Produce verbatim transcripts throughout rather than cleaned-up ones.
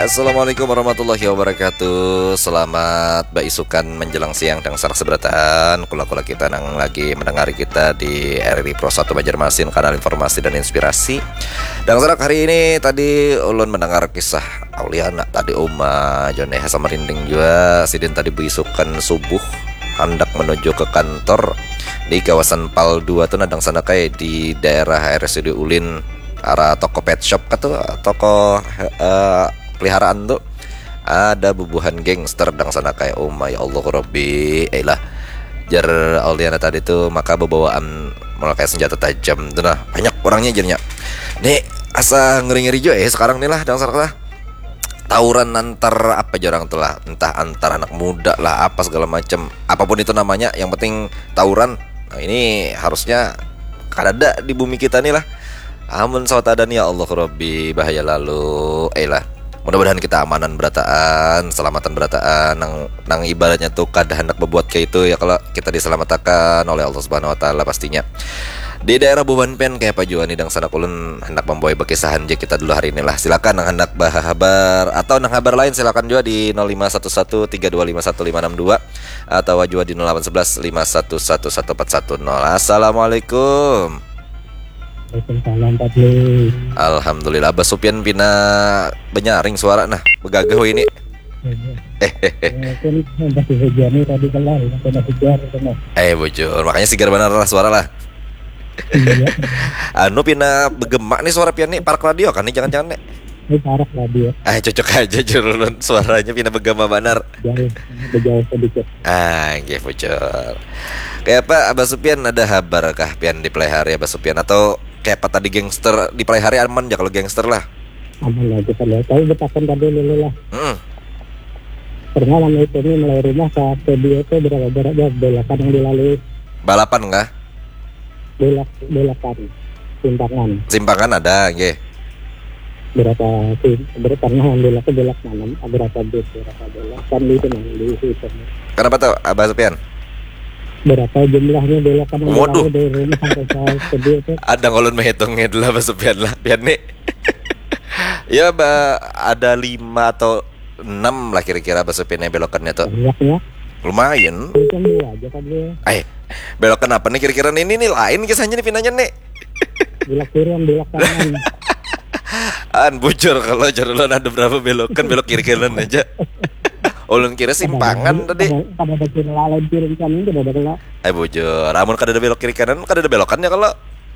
Assalamualaikum warahmatullahi wabarakatuh. Selamat baisukan menjelang siang dan sarak seberatan kula-kula kita yang lagi mendengar kita di R R I Pro satu Banjarmasin, kanal informasi dan inspirasi. Dan sarak hari ini tadi ulun mendengar kisah Auliana tadi Uma Joneha sama Rinding juga sidin tadi baisukan subuh hendak menuju ke kantor di kawasan Pal dua tuh nadang sana kayak di daerah R S U D Ulin arah toko pet shop atau toko uh, peliharaan tuh ada bubuhan gangster dang sana kayak oh my Allah Rabbi eh lah jar Auliana tadi tuh maka bawaan malah kayak senjata tajam tuh nah banyak orangnya jadinya nih asa ngeri-ngeri juga eh sekarang nih lah dang sana lah tawuran antar apa jarang tuh lah entah antar anak muda lah apa segala macam apapun itu namanya yang penting tawuran. Nah ini harusnya kadada di bumi kita nih lah. Amun sawatadan ya Allah Rabbi bahaya lalu eh lah mudah-mudahan kita amanan berataan selamatan berataan nang, nang ibaratnya tuh kada hendak berbuat kayak itu ya kalau kita diselamatkan oleh Allah Subhanahu Wa Taala pastinya. Di daerah Buban Pen kayak Pak Juani dan sana kulun hendak membawa berkisahan je kita dulu hari ini lah. Silakan nang hendak bahabar atau nang kabar lain silakan juga di nol lima satu satu tiga dua lima satu lima enam dua atau juga di nol delapan satu satu lima satu satu satu empat satu nol. Assalamualaikum. Waalaikumsalam Pak Dli. Alhamdulillah Abah Sufyan pina benyaring suara nah begagah ini. Eh eh eh. Kan pasti hujan nih tadi kelar, kena hujan kena. Eh bocor, makanya sigar benar lah suara lah. Iya. Anu pina begemak nih suara pian nih park radio kan nih jangan-jangan nih. Ini parah radio. Ah cocok aja jurulun suaranya pina begema benar. Jauh, jauh sedikit. Ah, nggih bocor. Kayak apa Abah Sufyan ada kabar kah pian di pelihara Abah Sufyan atau kayak apa tadi gangster di pelihara aman ya kalau gangster lah. Aman lah kita lihat. Tapi betakan tadi dulu lah. Hmm. Pernah lama itu nih mulai rumah ke studio itu berapa berapa belakan yang dilalui. Balapan enggak? Belak belakan simpangan. Simpangan ada, nggih. Berapa sih? Berapa pernah yang belak ke belak mana? Berapa bus berapa belak kan di itu di itu. Kenapa tuh Abah Sufyan? Berapa jumlahnya belakan yang Waduh. dilalui dari rumah sampai ke studio itu? Ada ngolon menghitungnya dulu Abah Sufyan lah, pian nih. Ya, bah, ada lima atau enam lah kira-kira Abah Sufyan yang belokannya tuh. Banyaknya. Lumayan. Itu dua aja kan dia. Eh, belokan apa nih kira-kira nih? Ini nih lain kisahnya nih pinanya nih. Belok kiri yang belok kanan. An bocor kalau jarulun ada berapa belokan belok kiri kanan aja. Ulun kira simpangan tadi. Kada ada kiri lain kiri kanan kada ada kelak. Eh bocor, amun kada ada belok kiri kanan, kada ada belokannya kalau.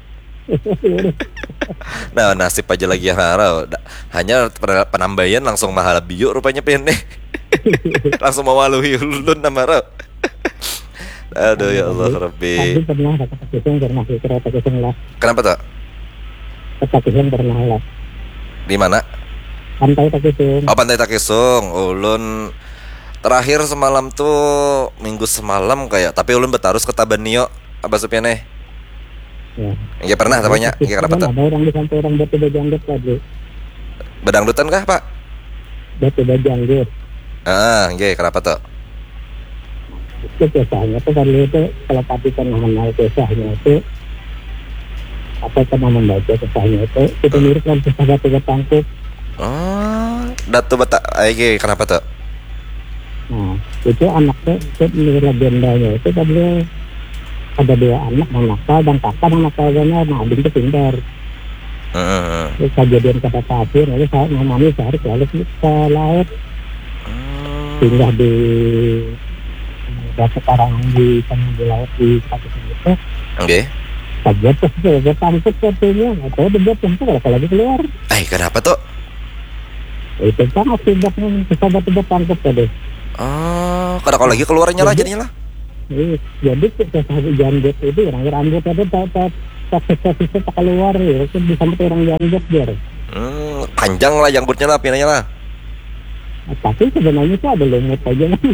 Nah nasib aja lagi yang harau. Hanya penambahan langsung mahal biu rupanya pian nih. Langsung mewalui ulun nama rau. Aduh ya Allah Rabbi. Tapi pernah kata kisung pernah kira kata kisung lah. Kenapa tuh? Kata kisung pernah lah. Di mana? Pantai Takisung. Oh Pantai Takisung. Ulun terakhir semalam tuh minggu semalam kayak. Tapi ulun betarus ke Tabanio Abah Sufyan nih. Ya. Nggak pernah namanya. Nggak kenapa tuh? Ada orang di sampai orang batu bajanggut tadi. Bedangdutan kah Pak? Batu bajanggut. Ah, nggak kenapa tuh? Itu kisahnya tuh kali itu kalau Pati pernah mengenal kisahnya itu apa pernah membaca kisahnya itu itu mirip dengan kisah batu bertangkup. Oh, Datu Bata. Ayo kenapa tuh? Nah, itu anaknya itu menurut legendanya itu tadi ada dua anak yang nakal dan kakak yang nakalnya nah adik itu pintar. Heeh. Terus kejadian kata pasir lalu saya mamanya sehari lalu ke laut pindah di dan sekarang di tengah di laut di satu itu. Oke. Kaget tuh saya tangkap katanya atau debat tentu kalau lagi keluar. Eh, kenapa tuh? Itu kan akibatnya bisa debat tangkap tadi. Oh, kada kalau lagi keluarnya lah jadinya lah. Iya, jadi kita janggut itu orang rambut ada tak tak tak sisa tak keluar ya, itu bisa sampai orang janggut biar. Hmm, panjang lah janggutnya lah, pinanya lah. Nah, tapi sebenarnya itu ada lumut aja kan.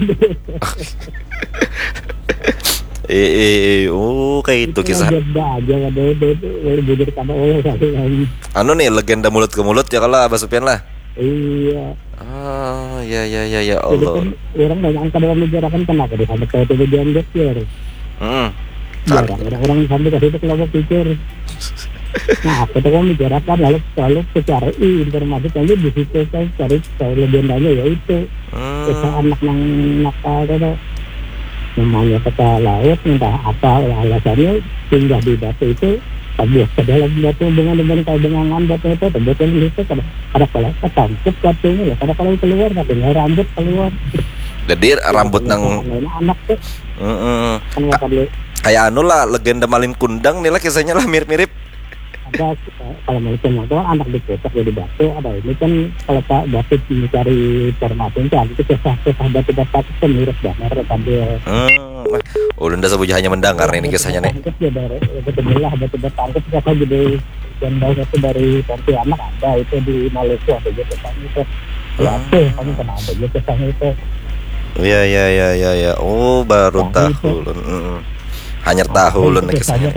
Eh, eh, eh, oh kayak itu kisah. Ada aja ada ada bujur sama oleh satu lagi. Anu nih legenda mulut ke mulut ya kalau Abah Sufyan lah. Iya. Oh, ya ya ya ya Jadi Allah. kan orang banyak angka dalam negara kan kenapa di sampai kayak itu janggut ya. Hmm. Jarang orang-orang sampai ke situ kalau pikir. Nah, ketika membicarakan lalu lalu secara informasi aja di situ saya cari cari legendanya yaitu Hmm. kisah anak yang nakal itu namanya peta laut, entah apa alasannya singgah di batu itu terbuat ke dalam batu dengan dengan kabangan batu itu terbuatkan itu kada kada kalau ketangkep batunya ya kada kalau keluar katanya rambut keluar. Jadi rambut nang anak tuh Heeh. kan nggak kada Kayak anu lah legenda Malin Kundang nih lah kisahnya lah mirip-mirip. ada eh, kalau Malin itu anak dikotak jadi batu ada ini kan kalau Pak David mencari informasi itu ada kisah-kisah batu-batu itu mirip banget tadi. Hmm. Ulun dah sebuah hanya mendengar nih kisahnya nih. Tangkep ya dari betulah batu-batu tangkep siapa jadi jendal itu dari Pontianak ada itu di Malaysia ada gitu kan itu. Ya tuh kamu kena ada gitu kisahnya itu. Iya iya iya iya ya. Oh, baru tahu ulun. Heeh. Hanya tahu ulun nih kisahnya.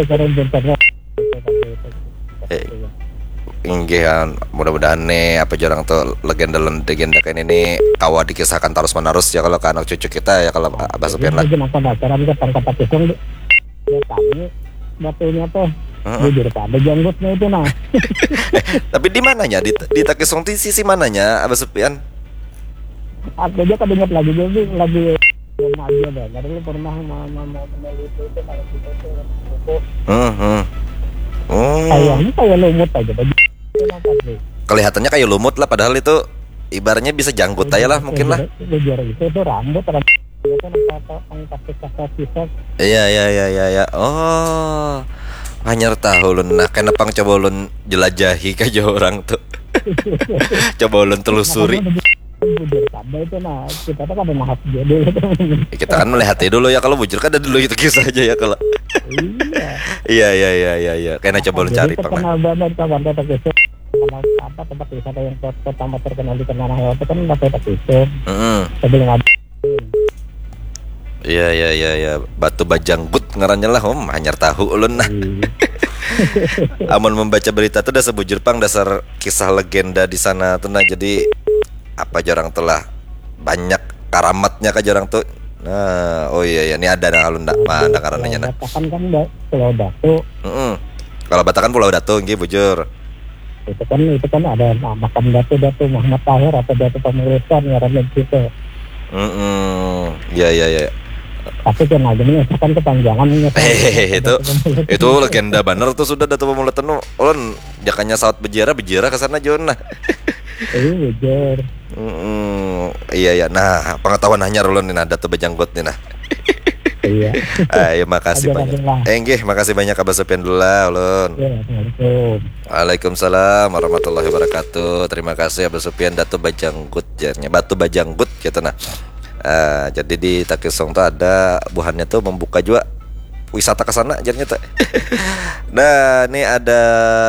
Eh, Inggih kan, mudah-mudahan nih apa jarang tuh legenda-legenda kayak ini kawa dikisahkan terus menerus ya kalau ke anak cucu kita ya kalau Abah Sufyan lah. Jadi masa pacaran ke tangkap pisang ya kami batunya tuh jujur ada janggutnya itu nah. Tapi di mananya? Di di Takisong di sisi mananya Abah Sufyan? Aku aja kedengat lagi jadi lagi maju deh. Karena lu pernah mau meneliti itu kalau kita tuh Hmm, hmm. Oh. kayaknya kayak lumut aja tadi. Kelihatannya kayak lumut lah padahal itu ibaratnya bisa janggut aja lah mungkin lah. Jujur itu itu rambut rambut itu kan kata pangkat kata pisau. Iya iya iya iya ya. Oh. Hanya tahu ulun nah kenapa coba ulun jelajahi ke orang tuh. Coba ulun telusuri. Bujur kada itu nah kita tuh kada mahap dia dulu. Kita kan melihat dulu ya kalau bujur kan ada dulu itu kisah aja ya kalau. Iya. Iya iya iya iya iya. Kayaknya coba ulun cari pernah. Terkenal banget kawan kata pisau. Apa tempat wisata yang pertama terkenal di Tanah Hewan itu kan Batu Pisau. Heeh. Sebelum ada. Iya iya iya iya. Batu Bajanggut ngarannya lah om hanyar tahu ulun nah. Amun membaca berita tuh dasar bujur pang dasar kisah legenda di sana tuh nah jadi apa jarang telah banyak karamatnya ke jarang tuh. Nah, oh iya iya ini ada nah alun dak mana karananya nah. Batakan kan Pulau Datu. Heeh. Kalau Batakan Pulau Datu nggih bujur. Itu kan itu kan ada nah, makam Datu Datu Muhammad Tahir atau Datu Pemulusan ngarannya gitu. Heeh. Iya iya iya. Tapi kan aja nih kan kepanjangannya. Hehehe itu itu legenda bener tuh sudah Datu Pemulutan ulun jakanya saut bejara bejara ke sana Jon nah. Iya bujur. Mm, iya ya. Nah, pengetahuan hanya ulun nih nah Datu Bajanggut nih nah. Iya. Ayo makasih banyak. Eh nggih, makasih banyak Abah Sufyan dulu lah ulun. Ya, Assalamualaikum. Waalaikumsalam warahmatullahi wabarakatuh. Terima kasih Abah Sufyan Datu Bajanggut jarnya. Batu Bajanggut gitu nah. Uh, jadi di Takisong tuh ada buhannya tuh membuka juga wisata ke sana jarnya tuh. Nah, ini ada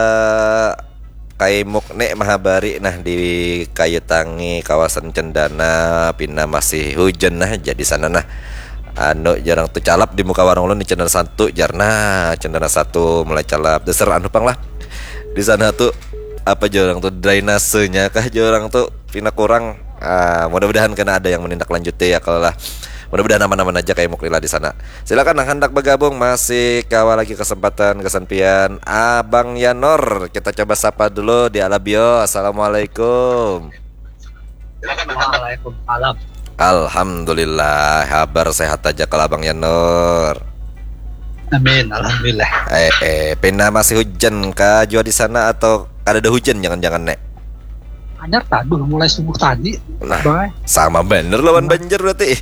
Kaimuk nek Mahabari nah di Kayu Tangi kawasan Cendana Pina masih hujan nah jadi sana nah anu jarang tuh calap di muka warung ulun di Cendana satu jarna Cendana satu mulai calap dasar anu pang lah di sana tuh apa jarang tuh drainasenya kah jarang tuh pina kurang ah, mudah-mudahan karena ada yang menindaklanjuti ya kalau lah mudah-mudahan aman-aman aja kayak Mukrila di sana. Silakan yang hendak bergabung masih kawal lagi kesempatan kesempian Abang Yanor. Kita coba sapa dulu di Alabio. Assalamualaikum. Waalaikumsalam. Alhamdulillah. Kabar sehat aja kalau Abang Yanor. Amin. Alhamdulillah. Eh, eh, pena masih hujan kah jua di sana atau ada hujan jangan-jangan nek? Anyar taduh mulai subuh tadi. Nah, Bye. sama bener lawan banjir berarti.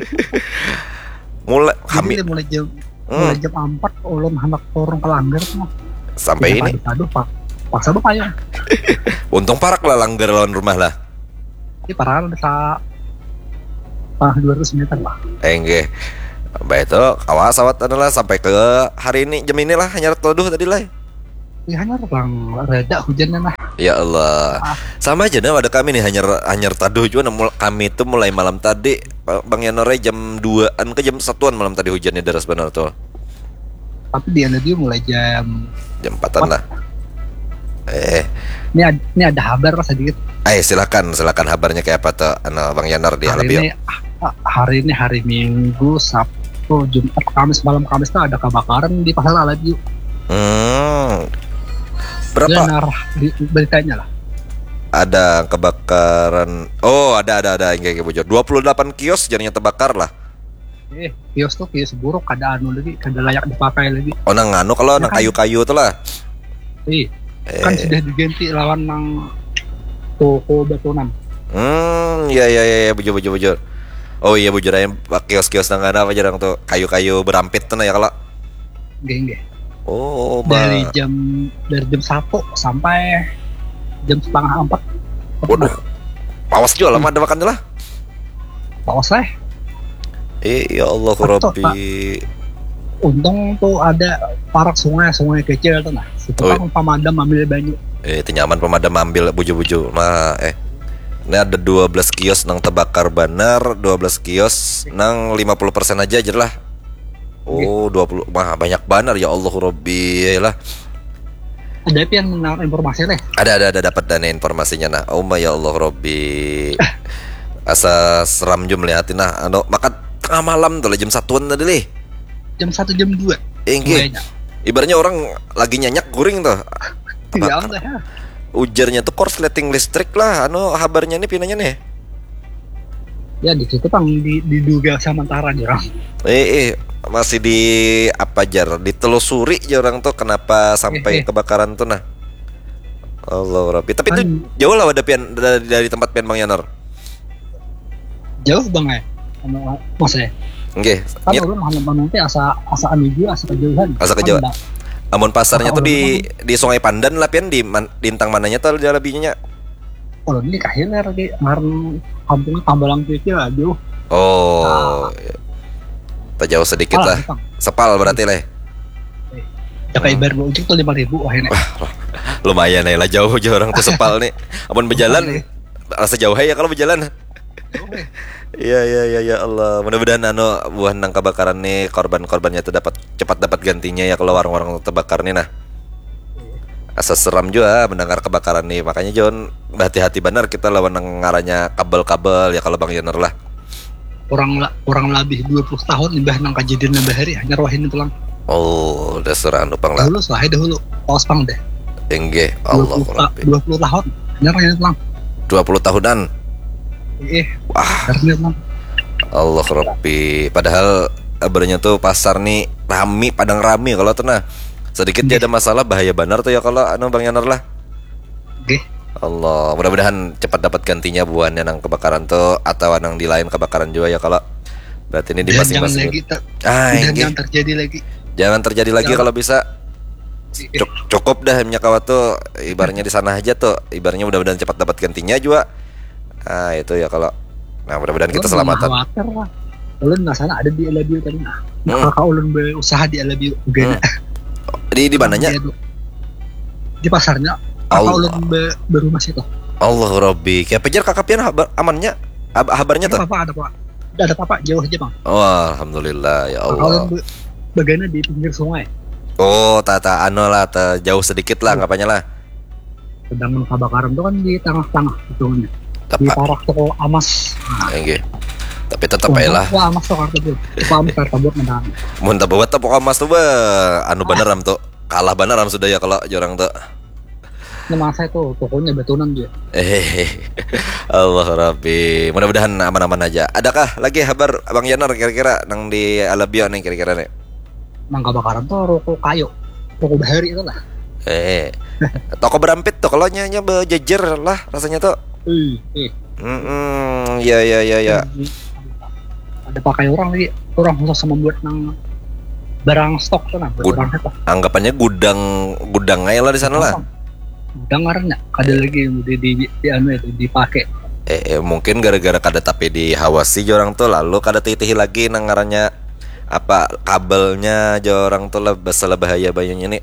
mulai kami mulai jam hmm. mulai jam empat ulun hendak turun ke langgar tuh. Sampai ini. Taduh pak. Paksa tuh payung. Untung parak lah langgar lawan rumah lah. Ini parah bisa ah dua ratus meter lah. Eh nggih. Baik itu awas awat adalah sampai ke hari ini jam inilah hanya teduh tadi lah. Ya hanya lang reda hujannya nah. Ya Allah. Ah. Sama aja nah ada kami nih hanya hanya taduh juga nah, kami itu mulai malam tadi Bang Yanore jam duaan ke jam satuan malam tadi hujannya deras benar tuh. Tapi dia dia mulai jam jam empatan lah. Eh, ini ada, ini ada kabar sedikit. Eh silakan silakan kabarnya kayak apa tuh anu Bang Yanor di hari Alabio. Ini, hari ini hari Minggu, Sabtu, Jumat, Kamis malam Kamis tuh ada kebakaran di Pasar Alabio. Hmm. Berapa? Dia narah di- beritanya lah. Ada kebakaran. Oh, ada ada ada yang kayak bocor. dua puluh delapan kios jadinya terbakar lah. Eh, kios tuh kios buruk, kada anu lagi, kada layak dipakai lagi. Oh, nang anu kalau Ya nang kan? kayu-kayu tuh lah. Eh, kan Eh. sudah diganti lawan nang toko batunan. Hmm, ya ya ya ya bujur bujur bujur. Oh iya bujur aja kios-kios nang ada apa jarang tuh kayu-kayu berampit tuh nah ya kalau. Geng geng. Oh, Dari bah. jam dari jam satu sampai jam setengah empat. Waduh. Awas jual lama ada makan lah. Paus lah. Eh, ya Allah Betul, Rabbi. Untung tuh ada parak sungai sungai kecil tuh nah. Situ Oh, kan pemadam ambil banyak. Eh, itu nyaman pemadam ambil buju-buju. Nah, eh. Ini ada dua belas kios nang terbakar banar, dua belas kios nang lima puluh persen aja aja lah. Oh, dua puluh. Wah, banyak banar ya Allah Rabbi lah. Ada yang menaruh informasi lah. Ada ada ada dapat dana informasinya nah. Oh my ya Allah Robbi. Asa seram jum liatin nah. Anu makan tengah malam tuh lah, jam satuan tadi leh. Jam satu jam dua. Engge. Ibaratnya orang lagi nyanyak guring tuh. Iya udah ya. Ujarnya tuh korsleting listrik lah. Anu kabarnya nih pinanya nih. Ya di situ pang di- diduga sementara orang. Eh eh masih di apa jar ditelusuri aja orang tuh kenapa sampai Eh, eh. kebakaran tuh nah. Allah Robbi. Tapi itu Kan- jauh lah ada pian dari, dari tempat pian Bang Yanar. Jauh banget. Anu maksudnya. Nggih. Kan Nyet. orang hanya nanti asa asa anu juga asa kejauhan. Asa Kan kejauhan. dah- Amun pasarnya Oh, tuh di di Sungai Pandan lah pian di man, di intang mananya tuh ada lebihnya. Kalau ini kahirnya lagi ngaran kampungnya Tambalang kecil aduh. Oh. Tak jauh sedikit lah. Sepal berarti lah. Ya kayak bayar ojek tuh lima ribu wah ini. Lumayan ya lah jauh jauh orang tuh sepal nih. Amun berjalan rasa jauh ya kalau berjalan. Iya iya iya ya Allah. Mudah-mudahan anu buah nang kebakaran nih korban-korbannya tuh dapat cepat dapat gantinya ya kalau warung-warung terbakar nih nah. Asa seram juga mendengar kebakaran nih. Makanya John hati-hati benar kita lawan nang ngaranya kabel-kabel ya kalau Bang Yoner lah. Kurang la, kurang lebih dua puluh tahun imbah nang kejadian nambah hari hanya rohin itu lang. Oh, dasar anu pang lah. Dahulu lah dahulu. Paus pang deh. Engge dua Allah puluh, ta- Rabbi. dua puluh tahun. Hanya rohin itu lang. dua puluh tahunan. Eh, Wah, karena lang. Allah Rabbi. Padahal kabarnya tuh pasar nih rami, padang rami kalau tuh nah. Sedikit dia ada masalah bahaya benar tuh ya kalau anu Bang Yanar lah. Oke. Allah, mudah-mudahan cepat dapat gantinya buahnya nang kebakaran tuh atau nang di lain kebakaran juga ya kalau berarti ini di Dan jangan masing-masing. lagi ter- Ah, dan engge. jangan terjadi lagi. Jangan terjadi lagi Jangan. kalau bisa. Eh, Cuk- cukup dah minyak kawat tuh ibarnya di sana aja tuh. Ibarnya mudah-mudahan cepat dapat gantinya juga. Ah, itu ya kalau nah mudah-mudahan kita ulun selamatan. khawatir lah. Ulun nah sana ada di Elabio tadi nah. Hmm. Kakak ulun berusaha di Elabio juga. Di di mananya? Dia tuh. Di pasarnya. Kakak Allah. ulun be, berumah situ. Allah Robbi. Kayak pejar kakak pian habar, amannya ab- habarnya Ada tuh. apa ada apa? Ada ada apa jauh aja bang. Oh, alhamdulillah ya Kakak ulun Allah. be, bagana di pinggir sungai. Oh, tata anu lah, ta, jauh sedikit lah ngapanya lah. Sedangkan kebakaran tuh kan di tengah-tengah itu di Tepat. parak toko Amas. Nah, Engge. Tapi tetap aja lah. Wah, Amas tuh kartu tuh. Wah, Amas kartu buat menang. Mun tak buat tepok emas tuh bah, anu beneran tuh. Kalah beneran sudah ya kalau jorang tuh. Nama saya tuh tokonya batunan dia. Eh, Allah Rabbi. Mudah-mudahan aman-aman aja. Adakah lagi kabar Abang Yanar kira-kira nang di Alabio nih kira-kira nih? Nang kebakaran tuh rokok kayu. Rokok bahari itu lah. Eh, toko berampit tuh kalau nyanya bejejer lah rasanya tuh. Eh, eh. Hmm, ya ya ya ya. Ada pakai orang lagi. Orang khusus membuat nang barang stok tuh nah. Gud- Barang apa? Anggapannya gudang gudang aja lah di sana lah. Udah ngarannya. Ada lagi yang di di, di, anu itu dipakai. Eh, eh, mungkin gara-gara kada tapi dihawasi jorang tuh lalu kada titih lagi nang ngarannya apa kabelnya jorang tuh lah masalah bahaya bayangnya nih.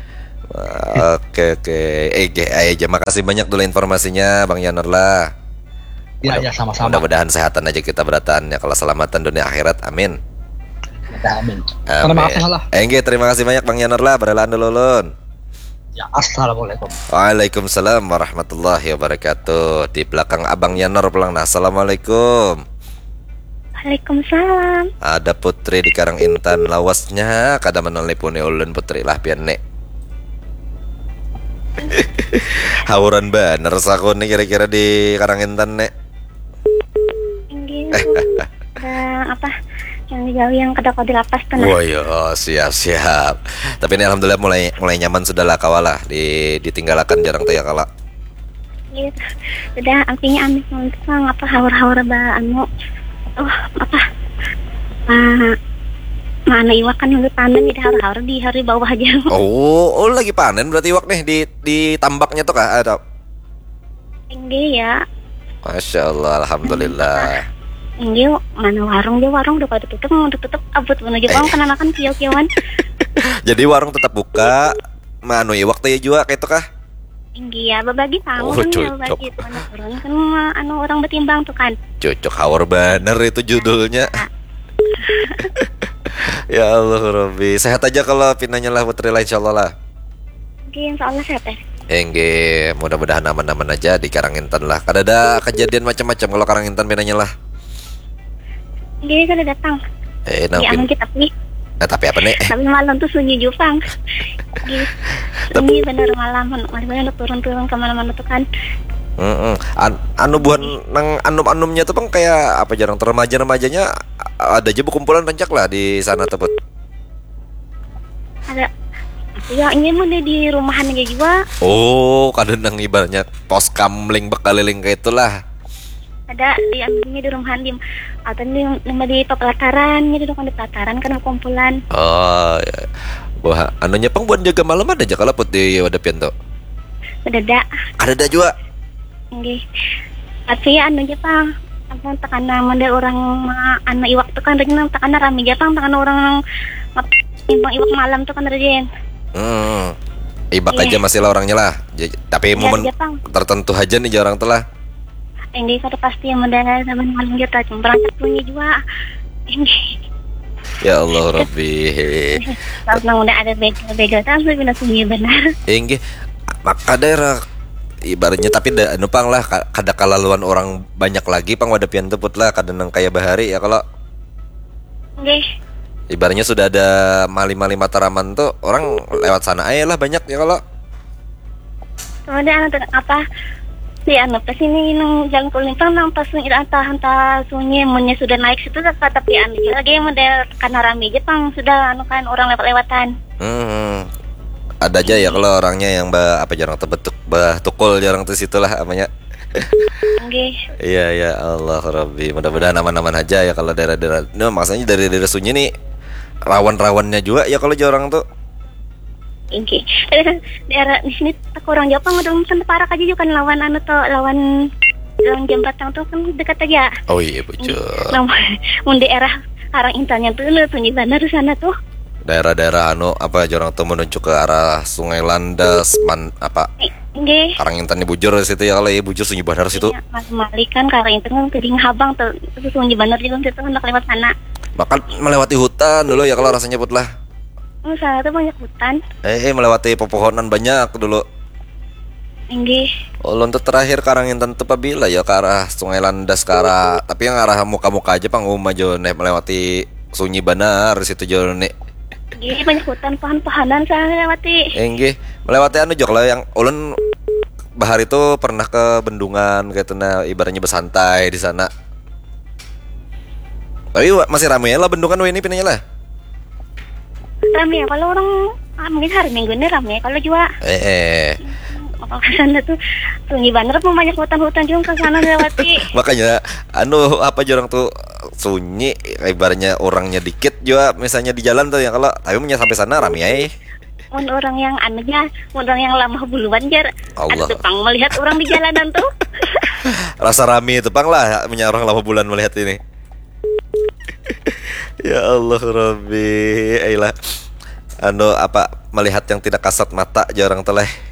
Wah, Oke oke. Eh, ge- aja makasih banyak dulu informasinya Bang Yanar lah. Ya, Mudah- ya sama-sama. Mudah-mudahan sehatan aja kita berataan ya kalau selamatan dunia akhirat. Amin. Ya, amin. Terima kasih lah. Eh, nggih, terima kasih banyak Bang Yanar lah berelaan dulu lun. Ya, assalamualaikum. Waalaikumsalam warahmatullahi wabarakatuh. Di belakang Abang Yanar pulang. Nah, assalamualaikum. Waalaikumsalam. Ada Putri di Karang Intan lawasnya kada menelponi ulun Putri lah pian nek. Hauran bener saku nih kira-kira di Karangintan nek. Inggih. Ada apa? Yang dijauh yang kedokor di lapas tuh nah. Wah ya siap siap. Tapi ini alhamdulillah mulai mulai nyaman sudah lah kawalah di ditinggalkan jarang teh ya kala. Gitu. Sudah artinya amis mang apa haur-haur ba anu. Oh, apa? Ah, mana iwak kan udah panen jadi haur-haur di hari bawah aja. Oh, oh lagi panen berarti iwak nih di di tambaknya tuh kah ada? Tinggi ya. Masya Allah, alhamdulillah. Tinggi mana warung dia warung udah pada tutup udah tutup abut menuju bang kena makan kiau-kiauan. Jadi warung tetap buka, manu iwak teh juga kayak itu kah? Tinggi ya, berbagi tamu Oh, kan cocok. ya berbagi itu anak turun kan anu orang betimbang tuh kan. Cocok haur bener itu judulnya. Ya Allah Robby, sehat aja kalau pinanya lah putri lah insyaallah lah. Oke, insya Allah sehat ya. Engge, mudah-mudahan aman-aman aja di Karangintan lah. Kada ada kejadian macam-macam kalau Karangintan pinanya lah. Dia kan udah datang. Eh, Di anu nampin. kita tapi Eh, tapi apa nih? tapi malam tuh sunyi Jepang. Sunyi bener malam, malam turun-turun kemana-mana tuh kan. Mm-mm. An- anu buan nang anum-anumnya tuh bang kayak apa jarang remaja-remajanya ada aja kumpulan rancak lah di sana tebet. Ada ya ini mah dia di rumahan aja juga. Oh, kadang nang ibaratnya pos kamling bekaliling kayak itulah. Ada di ambilnya di rumahan di atau di nama di pelataran jadi di pelataran kan kumpulan. Oh, ya. Wah, anunya pang buat jaga malam ada aja kalau put di wadah pianto. Udah ada. Ada ada juga. Nggih. Tapi ya anu Jepang apa tekana model orang ma- anu iwak tuh kan dengan tekana rame Jepang tekana orang timbang iwak malam tuh kan rajin. Hmm. Ibak Iya. aja masih lah orangnya lah. J- Tapi Iya, momen Jepang. tertentu aja nih orang telah. Ini kada pasti yang model zaman malam gitu cuma berangkat punya juga. Ini Ya Allah Rabbi. kalau udah ada begal-begal kan sudah sunyi benar. Engge maka daerah ibaratnya tapi da, nupang lah ka- kada kalaluan orang banyak lagi pang wadah pian teput lah kada nang kaya bahari ya kalau Nggih. ibaratnya sudah ada mali-mali Mataraman tuh orang lewat sana aja lah banyak ya kalau Kemudian anu apa di anu pas ini nang jalan kulintang nang pas sunyi antah antah sunyi munnya sudah naik situ tapi anu juga lagi model karena rame Jepang sudah anu kan orang lewat-lewatan. hmm, ada aja ya kalau orangnya yang bah, apa jarang tebetuk bah tukul jarang tuh situ lah amanya. Nggih. Iya ya Allah Rabbi, mudah-mudahan aman-aman aja ya kalau daerah-daerah. Nah, maksudnya dari daerah sunyi nih rawan-rawannya juga ya kalau jarang tuh. Nggih. Daerah di sini tak orang Jepang udah mesen parah aja juga kan lawan anu tuh lawan lawan jembatan tuh kan dekat aja. Oh iya bocor. Nah, mun daerah Karang Intannya tuh lu sunyi benar di sana tuh. Daerah-daerah anu apa jarang tuh menuju ke arah Sungai Landas man apa Nggih. Karangintan bujur di situ ya kalau ya bujur sunyi benar situ. Iya, Mas Malik kan Karang Intan kan keding habang tuh itu sunyi benar juga situ hendak lewat sana. Makan melewati hutan dulu ya kalau rasanya put lah. Oh, sana tuh banyak hutan. Eh, eh melewati pepohonan banyak dulu. Nggih. Oh, untuk terakhir Karangintan tuh pabila ya ke arah Sungai Landas ke arah tapi yang arah muka-muka aja pang umah jo nek melewati sunyi benar situ jo nek. Nggih, banyak hutan pohon-pohonan sana lewati. Eh, nggih, melewati anu jo kalau yang ulun bahar itu pernah ke bendungan gitu nah ibaratnya bersantai di sana. Tapi wa- masih ramai lah bendungan wah ini pinanya lah. Rame ya kalau orang ah, mungkin hari Minggu ini rame ya kalau juga Eh, eh. kalau ke sana tuh sunyi benar pun banyak hutan-hutan juga ke sana lewati. Makanya anu apa jorang tuh sunyi ibaratnya orangnya dikit juga misalnya di jalan tuh yang kalau tapi punya sampai sana ramai aja. Mun orang yang anunya, mun orang yang lama buluan jar Allah. ada tepang melihat orang di jalanan tuh. Rasa rame itu pang lah punya orang lama bulan melihat ini. Ya Allah Rabbi, ayolah anu apa melihat yang tidak kasat mata jarang teleh.